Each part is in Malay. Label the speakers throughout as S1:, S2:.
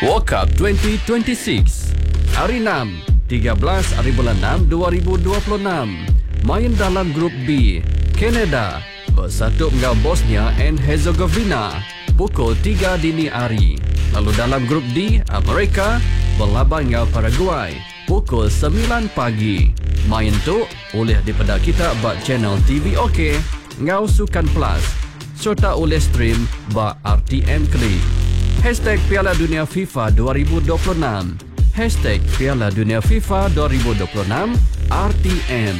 S1: World Cup 2026 Hari 6 13 hari bulan 6 2026 Main dalam Grup B Canada bersatu dengan Bosnia and Herzegovina pukul 3 dini hari. Lalu dalam Grup D Amerika berlaban dengan Paraguay pukul 9 pagi. Main tu boleh dipedak kita bak channel TV OK ngau Sukan Plus serta oleh stream bak RTM Klik. Hashtag Piala Dunia FIFA 2026 Hashtag Piala Dunia FIFA 2026 RTM.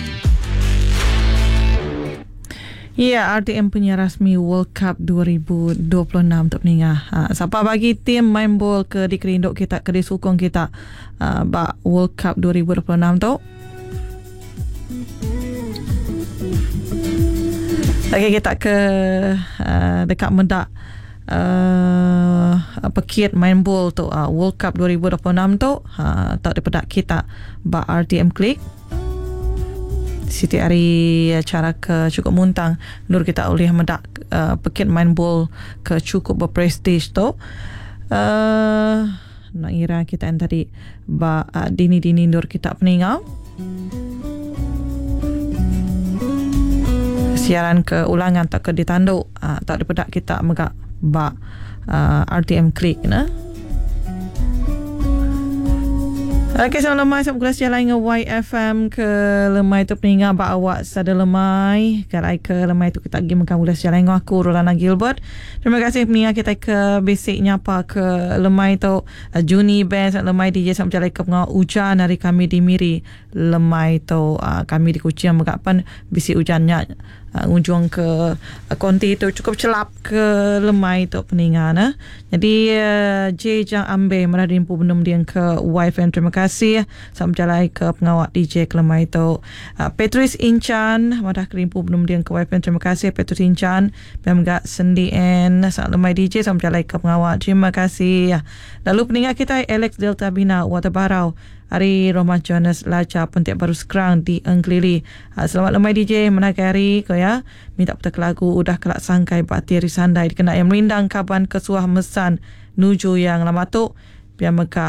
S2: Ya, RTM punya rasmi World Cup 2026 untuk peningah. Siapa bagi tim main bol ke di kerinduk kita, ke di sukong kita bak World Cup 2026 tu. Lagi kita ke dekat Medak pekit main bol tu World Cup 2026 tu tak dipedak kita bak RTM Klik. Siti hari acara ke cukup muntang nur kita oleh Medak pekit main bol ke cukup berprestige tu. Nak ira kita yang tadi bak dini-dini nur kita peningau. Siaran ke ulangan tak ke ditanduk tak dipedak kita megak bak RTM Klik na. Okey, so lemai saya berkelas jalan dengan YFM ke lemai tu peninggal bak awak sada lemai kalai ke lemai tu kita pergi makan berkelas jalan dengan aku Rolana Gilbert. Terima kasih peninggal kita ke basic nyapa ke lemai tu Juni Band lemai DJ sampai jalan ke pengawak hujan hari kami di Miri lemai tu kami di Kuching megakpan bisi hujannya ujung ke konti itu cukup celap ke lemai tu peninggal na. Jadi J Jang Ambe meradin pu benum dia ke YFM. Terima kasih sampai jalan ke pengawak DJ ke lemai tu Patrice Inchan madah kerimpu benum dia ke YFM. Terima kasih Patrice Inchan pemgak sendi N sak lemai DJ sampai jalan ke pengawak. Terima kasih. Lalu peninggal kita Alex Delta Bina Waterbarau hari Roman Jonas Laca Pontiak Baru Sekerang di Engklili. Selamat lemai DJ menagari kau ya. Minta petak lagu udah kelak sangkai bateri sandai dikena yang melindang kaban kesuah mesan nuju yang lama tu biar mereka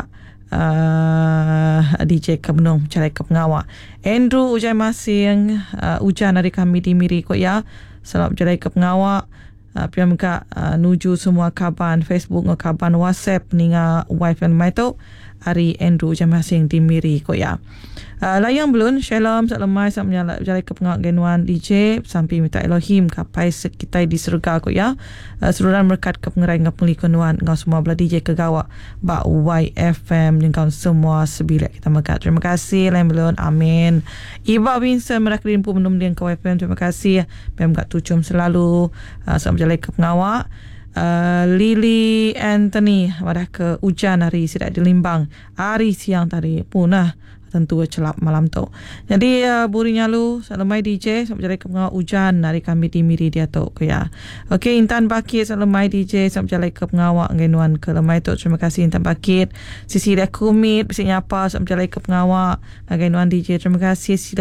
S2: DJ kebenung carai ke pengawak. Andrew Ujai Masing hujan hari kami di Miri kau ya. Selamat carai ke pengawak. Biar mereka nuju semua kaban Facebook kaban WhatsApp ninga wifi mai tu hari Andrew jam masing di Miri ko ya. Layang belum Shalom salamai sam nyala jalan ke pengak genuan DJ sampai minta Elohim kapai sekitai di surga ko ya. Seruran berkat ke pengerai ngap pelikonuan ngau semua bela DJ ke gawak ba YFM dengan semua sebilik kita mekat. Terima kasih layang belum. Amin. Iba Vincent merakrin pu menum dia ke YFM. Terima kasih. Pem kat tucum selalu sam jalan ke pengawak. Lily Anthony wadah ke hujan hari sidak di Limbang hari siang tadi punah tentu celap malam tu. Jadi burinya lu salamai DJ sampai jalan ke pengawak hujan hari kami di Miri dia tu ya. Okey, Intan Bakit salamai DJ sampai jalan ke pengawak genuan ke lemai tu. Terima kasih Intan Bakit. Sisi dia kumit bisanya apa sampai jalan ke pengawak genuan DJ. Terima kasih.